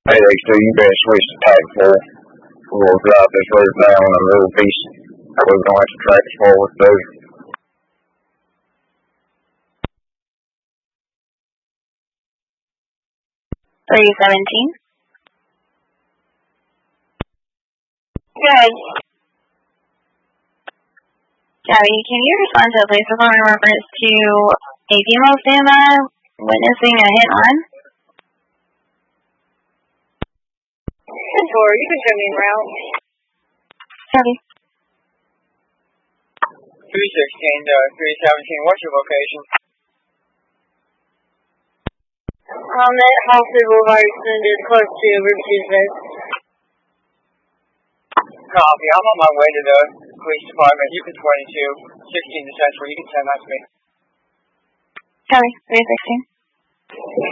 Hey, X2, you better switch to TAC 4. We're going to drop this road down on a little piece. We're going to have to track it forward, too. Good. Gabby, can you respond to a police report in reference to a female standby witnessing a hit on? Or you can show me en route. Gabby. 316 to 317, what's your location? I'm at Halsted Boulevard, extended close to Route 26. Copy, I'm on my way to the police department. You can 22, 16 to Central, you can send that to me. Gabby, 316.